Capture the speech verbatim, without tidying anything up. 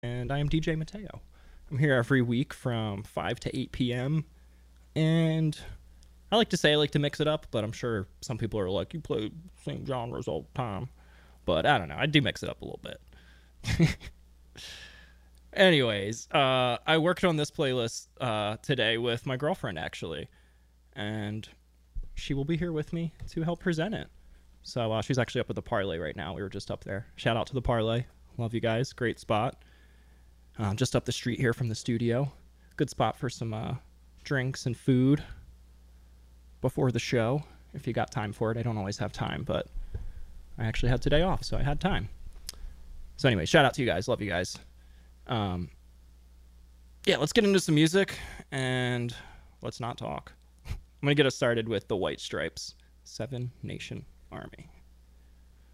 and I am D J Mateo. I'm here every week from five to eight p.m. and I like to say I like to mix it up, but I'm sure some people are like, you play same genres all the time. But I don't know, I do mix it up a little bit. Anyways, uh, I worked on this playlist uh, today with my girlfriend, actually, and she will be here with me to help present it. So uh, she's actually up at the Parlay right now. We were just up there. Shout out to the Parlay. Love you guys. Great spot. Uh, just up the street here from the studio. Good spot for some uh, drinks and food before the show, if you got time for it. I don't always have time, but I actually had today off, so I had time. So anyway, shout out to you guys. Love you guys. Um, yeah, let's get into some music, and let's not talk. I'm going to get us started with the White Stripes, Seven Nation Army.